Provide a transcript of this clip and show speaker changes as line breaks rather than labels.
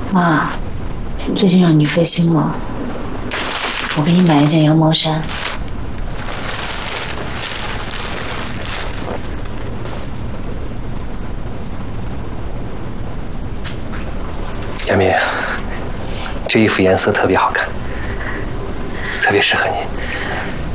妈，最近让你费心了，我给你买一件羊毛衫。
亚明，这衣服颜色特别好看，特别适合你。